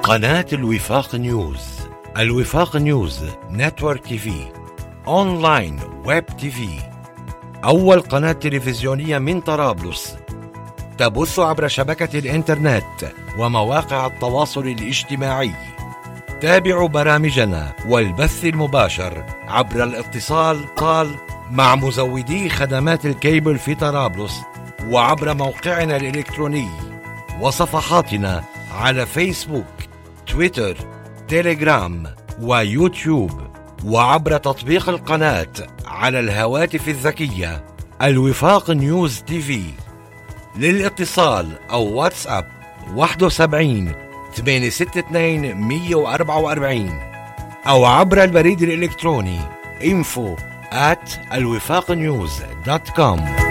قناة الوفاق نيوز. الوفاق نيوز نتورك تي في، أونلاين ويب تي في، أول قناة تلفزيونية من طرابلس تبث عبر شبكة الإنترنت ومواقع التواصل الاجتماعي. تابعوا برامجنا والبث المباشر عبر الاتصال مع مزودي خدمات الكيبل في طرابلس، وعبر موقعنا الإلكتروني وصفحاتنا على فيسبوك، تويتر، تيليجرام ويوتيوب، وعبر تطبيق القناة على الهواتف الذكية الوفاق نيوز تي في. للاتصال أو واتساب 71 862 144 أو عبر البريد الإلكتروني info@alwifaqnews.com.